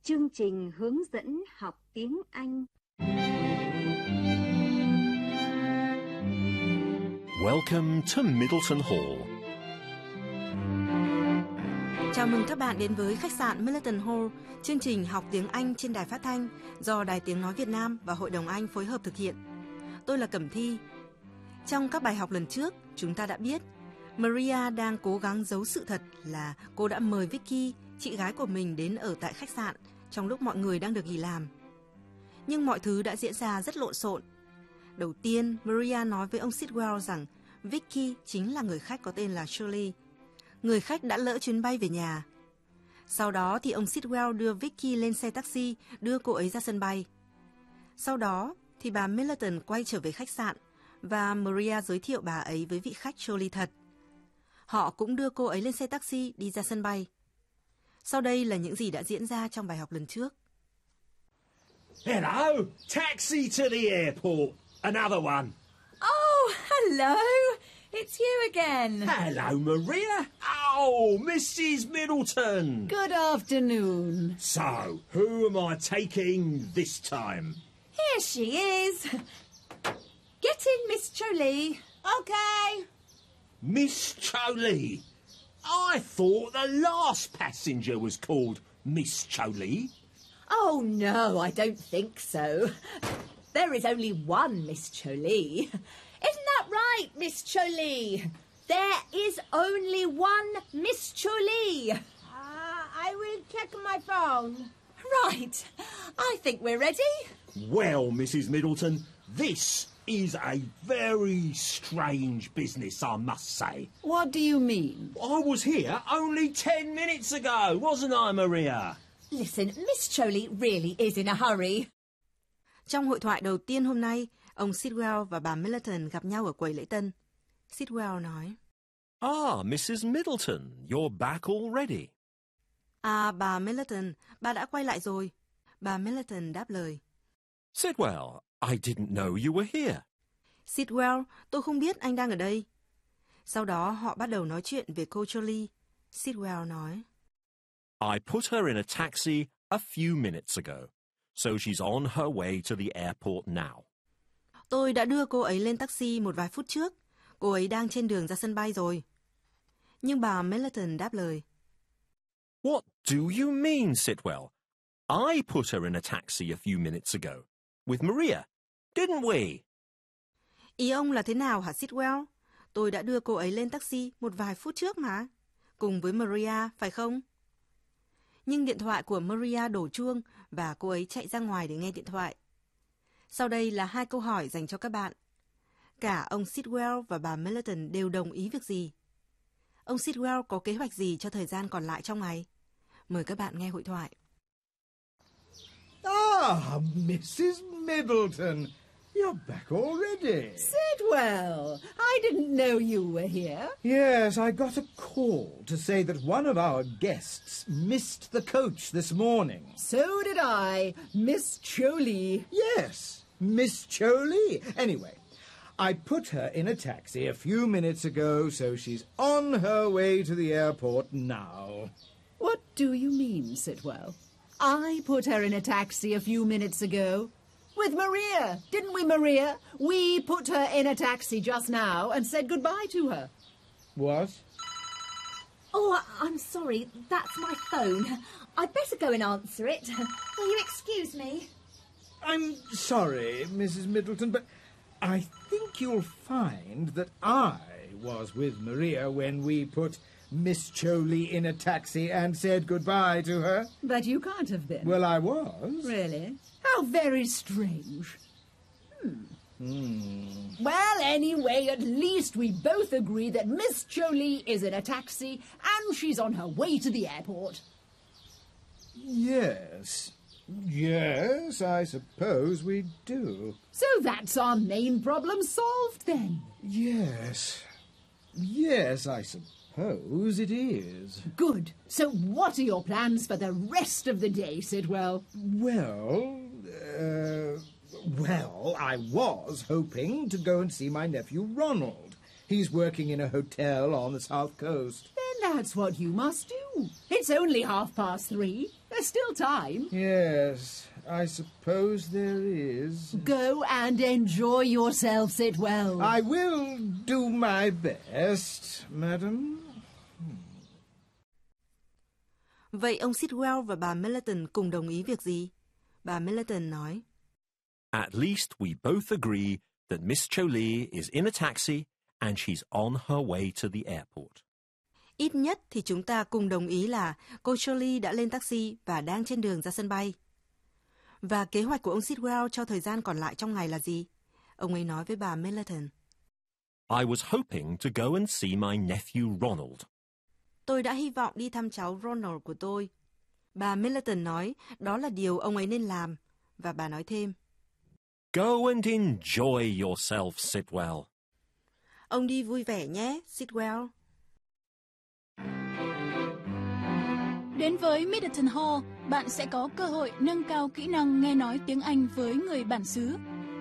Chương trình hướng dẫn học tiếng Anh. Welcome to Middleton Hall. Chào mừng các bạn đến với khách sạn Middleton Hall, chương trình học tiếng Anh trên đài phát thanh do Đài Tiếng Nói Việt Nam và Hội đồng Anh phối hợp thực hiện. Tôi là Cẩm Thi. Trong các bài học lần trước, chúng ta đã biết Maria đang cố gắng giấu sự thật là cô đã mời Vicky, chị gái của mình, đến ở tại khách sạn trong lúc mọi người đang được nghỉ làm. Nhưng mọi thứ đã diễn ra rất lộn xộn. Đầu tiên, Maria nói với ông Sidwell rằng Vicky chính là người khách có tên là Shirley. Người khách đã lỡ chuyến bay về nhà. Sau đó thì ông Sidwell đưa Vicky lên xe taxi, đưa cô ấy ra sân bay. Sau đó thì bà Middleton quay trở về khách sạn và Maria giới thiệu bà ấy với vị khách Shirley thật. Họ cũng đưa cô ấy lên xe taxi đi ra sân bay. Sau đây là những gì đã diễn ra trong bài học lần trước. Hello, taxi to the airport. Another one. Oh, hello. It's you again. Hello, Maria. Oh, Mrs. Middleton. Good afternoon. So, who am I taking this time? Here she is. Get in, Miss Jolie. Okay. Miss Jolie. I thought the last passenger was called Miss Jolie. Oh, no, I don't think so. There is only one Miss Jolie. Isn't that right, Miss Jolie? There is only one Miss Jolie. I will check my phone. Right. I think we're ready. Well, Mrs. Middleton, this is a very strange business, I must say. What do you mean? I was here only 10 minutes ago, wasn't I, Maria? Listen, Miss Jolie really is in a hurry. Trong hội thoại đầu tiên hôm nay, ông Sidwell và bà Middleton gặp nhau ở quầy lễ tân. Sidwell nói: Ah, Mrs. Middleton, you're back already. À, bà Middleton, bà đã quay lại rồi. Bà Middleton đáp lời: Sidwell, I didn't know you were here. Sidwell, tôi không biết anh đang ở đây. Sau đó họ bắt đầu nói chuyện về cô Jolie. Sidwell nói: I put her in a taxi a few minutes ago, so she's on her way to the airport now. Tôi đã đưa cô ấy lên taxi một vài phút trước. Cô ấy đang trên đường ra sân bay rồi. Nhưng bà Middleton đáp lời: What do you mean, Sidwell? I put her in a taxi a few minutes ago, with Maria, didn't we? Ý ông là thế nào hả Sidwell? Tôi đã đưa cô ấy lên taxi một vài phút trước mà. Cùng với Maria, phải không? Nhưng điện thoại của Maria đổ chuông và cô ấy chạy ra ngoài để nghe điện thoại. Sau đây là 2 câu hỏi dành cho các bạn. Cả ông Sidwell và bà Middleton đều đồng ý việc gì? Ông Sidwell có kế hoạch gì cho thời gian còn lại trong ngày? Mời các bạn nghe hội thoại. Ah, Mrs. Middleton, you're back already. Sidwell, I didn't know you were here. Yes, I got a call to say that one of our guests missed the coach this morning. So did I, Miss Jolie. Yes, Miss Jolie. Anyway, I put her in a taxi a few minutes ago, so she's on her way to the airport now. What do you mean, Sidwell? I put her in a taxi a few minutes ago. With Maria, didn't we, Maria? We put her in a taxi just now and said goodbye to her. What? Oh, I'm sorry. That's my phone. I'd better go and answer it. Will you excuse me? I'm sorry, Mrs. Middleton, but I think you'll find that I was with Maria when we put Miss Jolie in a taxi and said goodbye to her. But you can't have been. Well, I was. Really? How very strange. Well, anyway, at least we both agree that Miss Jolie is in a taxi and she's on her way to the airport. Yes. Yes, I suppose we do. So that's our main problem solved then. Yes. Yes, I suppose it is. Good. So what are your plans for the rest of the day, Sidwell? Well, I was hoping to go and see my nephew Ronald. He's working in a hotel on the south coast. Then that's what you must do. It's only 3:30. There's still time. Yes, I suppose there is. Go and enjoy yourself, Sitwell. I will do my best, madam. Vậy ông Sitwell và bà Millerton cùng đồng ý việc gì? Bà Millerton nói, At least we both agree that Miss Cho Lee is in a taxi and she's on her way to the airport. ít nhất thì chúng ta cùng đồng ý là cô Shirley đã lên taxi và đang trên đường ra sân bay. Và kế hoạch của ông Sitwell cho thời gian còn lại trong ngày là gì? Ông ấy nói với bà Millerton. I was hoping to go and see my nephew Ronald. Tôi đã hy vọng đi thăm cháu Ronald của tôi. Bà Millerton nói đó là điều ông ấy nên làm. Và bà nói thêm. Go and enjoy yourself, Sitwell. Ông đi vui vẻ nhé, Sitwell. Đến với Middleton Hall, bạn sẽ có cơ hội nâng cao kỹ năng nghe nói tiếng Anh với người bản xứ.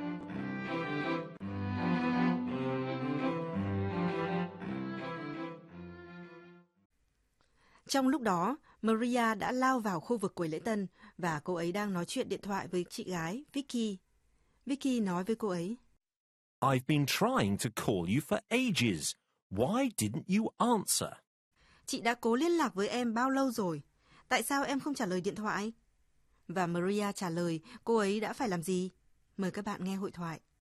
Trong lúc đó, Maria đã lao vào khu vực quầy lễ tân và cô ấy đang nói chuyện điện thoại với chị gái Vicky. Vicky nói với cô ấy. I've been trying to call you for ages. Why didn't you answer? Chị đã cố liên lạc với em bao lâu rồi? Tại sao em không trả lời điện thoại? Và Maria trả lời cô ấy đã phải làm gì? Mời các bạn nghe hội thoại.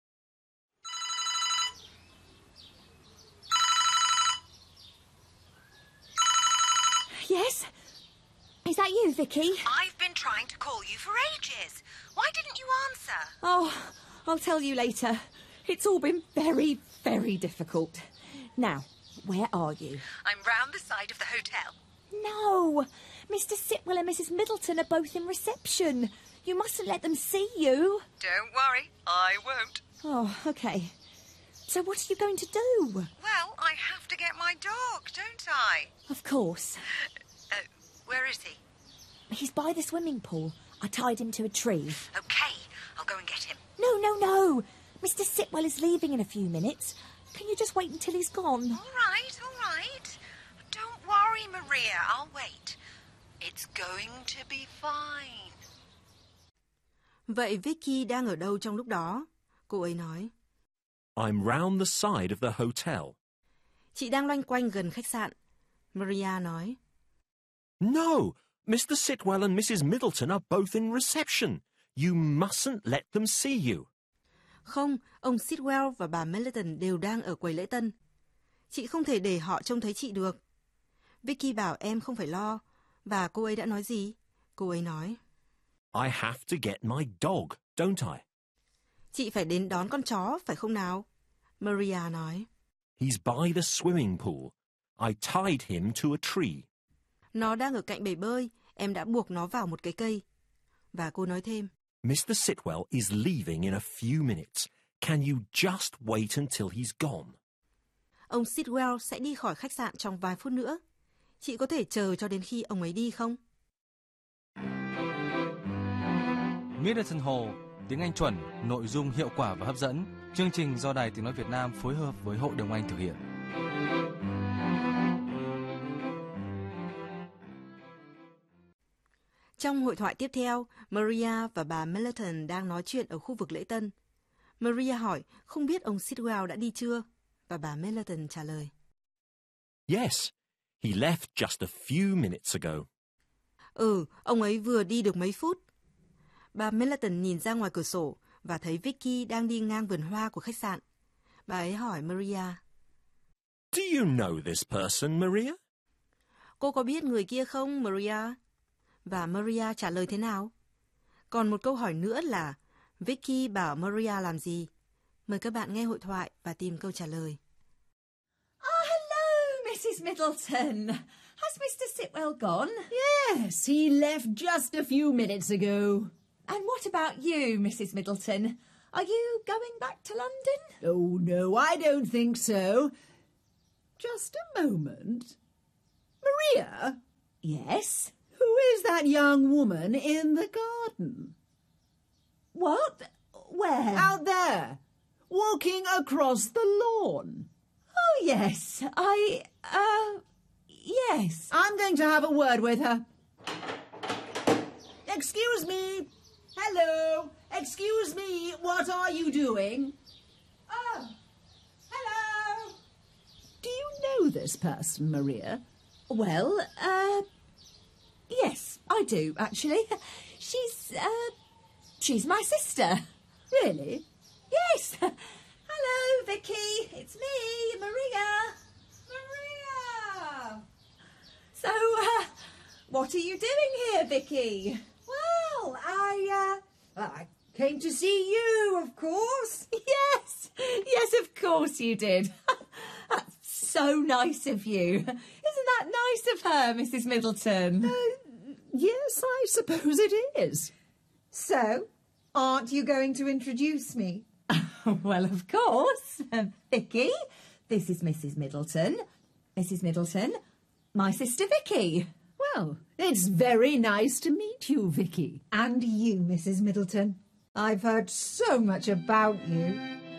Yes? Is that you, Vicky? I've been trying to call you for ages. Why didn't you answer? Oh, I'll tell you later. It's all been very, very difficult. Now, where are you? I'm round the side of the hotel. No! Mr. Sitwell and Mrs. Middleton are both in reception. You mustn't let them see you. Don't worry, I won't. Oh, okay. So what are you going to do? Well, I have to get my dog, don't I? Of course. Where is he? He's by the swimming pool. I tied him to a tree. Okay, I'll go and get him. No. Mr. Sitwell is leaving in a few minutes. Can you just wait until he's gone? All right. Don't worry, Maria, I'll wait. It's going to be fine. Vậy Vicky đang ở đâu trong lúc đó? Cô ấy nói. I'm round the side of the hotel. Chị đang loanh quanh gần khách sạn. Maria nói. No, Mr. Sitwell and Mrs. Middleton are both in reception. You mustn't let them see you. Không, ông Sitwell và bà Middleton đều đang ở quầy lễ tân. Chị không thể để họ trông thấy chị được. Vicky bảo em không phải lo. Và cô ấy đã nói gì? Cô ấy nói. I have to get my dog, don't I? Chị phải đến đón con chó, phải không nào? Maria nói. He's by the swimming pool. I tied him to a tree. Nó đang ở cạnh bể bơi. Em đã buộc nó vào một cái cây. Và cô nói thêm. Mr. Sitwell is leaving in a few minutes. Can you just wait until he's gone? Ông Sitwell sẽ đi khỏi khách sạn trong vài phút nữa. Chị có thể chờ cho đến khi ông ấy đi không? Middleton Hall, tiếng Anh chuẩn, nội dung hiệu quả và hấp dẫn. Chương trình do Đài Tiếng Nói Việt Nam phối hợp với Hội đồng Anh thực hiện. Trong hội thoại tiếp theo, Maria và bà Millerton đang nói chuyện ở khu vực lễ tân. Maria hỏi không biết ông Sitwell đã đi chưa? Và bà Millerton trả lời. Yes, he left just a few minutes ago. Ông ấy vừa đi được mấy phút. Bà Millerton nhìn ra ngoài cửa sổ và thấy Vicky đang đi ngang vườn hoa của khách sạn. Bà ấy hỏi Maria. Do you know this person, Maria? Cô có biết người kia không, Maria? Và Maria trả lời thế nào? Còn một câu hỏi nữa là Vicky bảo Maria làm gì? Mời các bạn nghe hội thoại và tìm câu trả lời. Oh, hello, Mrs. Middleton. Has Mr. Sitwell gone? Yes, he left just a few minutes ago. And what about you, Mrs. Middleton? Are you going back to London? Oh, no, I don't think so. Just a moment. Maria? Yes? Who is that young woman in the garden? What? Where? Out there, walking across the lawn. Oh, yes. Yes. I'm going to have a word with her. Excuse me. Hello. Excuse me. What are you doing? Oh, hello. Do you know this person, Maria? Well, yes, I do, actually. She's my sister. Really? Yes. Hello, Vicky. It's me, Maria. Maria! So, what are you doing here, Vicky? Well, I came to see you, of course. Yes, of course you did. That's so nice of you. Isn't that nice of her, Mrs. Middleton? Yes, I suppose it is. So, aren't you going to introduce me? Well, of course. Vicky, this is Mrs. Middleton. Mrs. Middleton, my sister Vicky. Well, it's very nice to meet you, Vicky. And you, Mrs. Middleton. I've heard so much about you.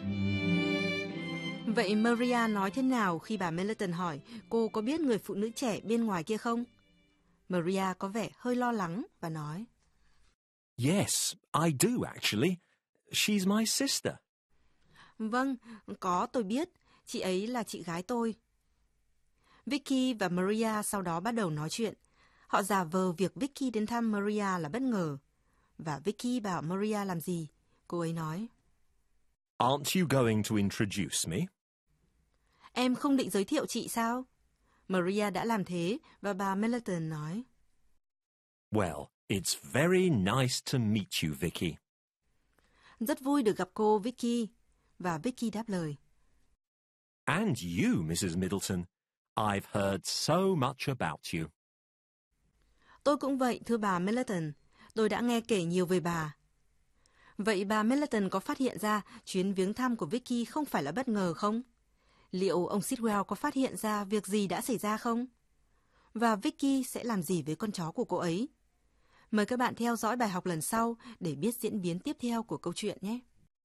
Vậy Maria nói thế nào khi bà Middleton hỏi cô có biết người phụ nữ trẻ bên ngoài kia không? Maria có vẻ hơi lo lắng và nói: Yes, I do actually. She's my sister. Vâng, có, tôi biết. Chị ấy là chị gái tôi. Vicky và Maria sau đó bắt đầu nói chuyện. Họ giả vờ việc Vicky đến thăm Maria là bất ngờ. Và Vicky bảo Maria làm gì? Cô ấy nói: Aren't you going to introduce me? Em không định giới thiệu chị sao? Maria đã làm thế và bà Middleton nói: Well, it's very nice to meet you, Vicky. Rất vui được gặp cô, Vicky. Và Vicky đáp lời: And you, Mrs. Middleton. I've heard so much about you. Tôi cũng vậy, thưa bà Middleton. Tôi đã nghe kể nhiều về bà. Vậy bà Middleton có phát hiện ra chuyến viếng thăm của Vicky không phải là bất ngờ không? Liệu ông Sitwell có phát hiện ra việc gì đã xảy ra không? Và Vicky sẽ làm gì với con chó của cô ấy? Mời các bạn theo dõi bài học lần sau để biết diễn biến tiếp theo của câu chuyện nhé.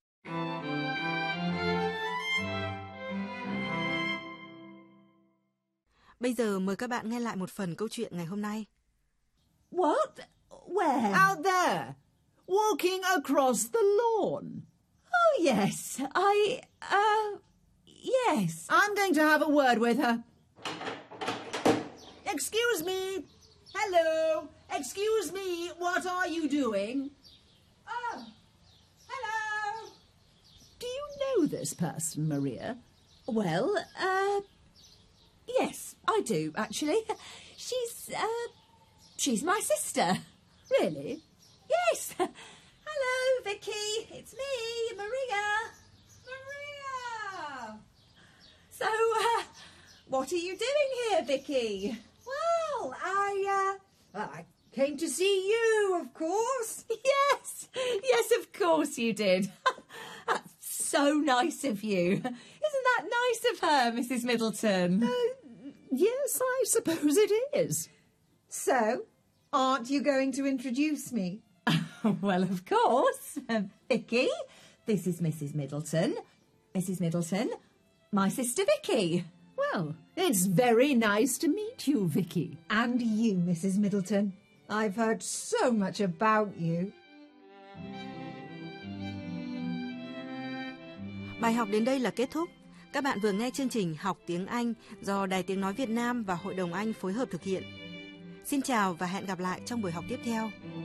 Bây giờ mời các bạn nghe lại một phần câu chuyện ngày hôm nay. What? Where? Out there, walking across the lawn. Oh, yes. Yes. I'm going to have a word with her. Excuse me. Hello. Excuse me. What are you doing? Oh, hello. Do you know this person, Maria? Well, yes, I do, actually. She's my sister. Really? Yes. Hello, Vicky. It's me, Maria. Maria! So, what are you doing here, Vicky? Well, I came to see you, of course. Yes, of course you did. That's so nice of you. Isn't that nice of her, Mrs. Middleton? Yes, I suppose it is. So, aren't you going to introduce me? Well, of course. Vicky, this is Mrs. Middleton. Mrs. Middleton, my sister Vicky. Well, it's very nice to meet you, Vicky. And you, Mrs. Middleton. I've heard so much about you. Bài học đến đây là kết thúc. Các bạn vừa nghe chương trình Học tiếng Anh do Đài Tiếng Nói Việt Nam và Hội đồng Anh phối hợp thực hiện. Xin chào và hẹn gặp lại trong buổi học tiếp theo.